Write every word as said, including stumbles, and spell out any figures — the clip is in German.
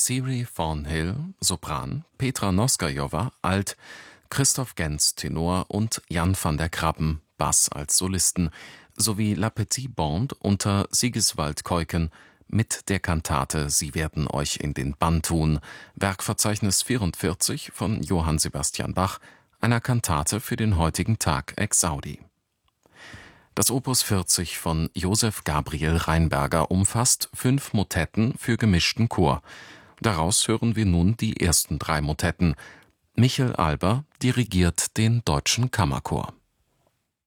Siri Thornhill, Sopran, Petra Noskajowa, Alt, Christoph Gens, Tenor und Jan van der Krabben, Bass als Solisten, sowie La Petite Bande unter Sigiswald Keuken mit der Kantate Sie werden euch in den Bann tun, Werkverzeichnis vierundvierzig von Johann Sebastian Bach, einer Kantate für den heutigen Tag Exaudi. Das Opus vierzig von Josef Gabriel Rheinberger umfasst fünf Motetten für gemischten Chor. Daraus hören wir nun die ersten drei Motetten. Michel Alber dirigiert den Deutschen Kammerchor.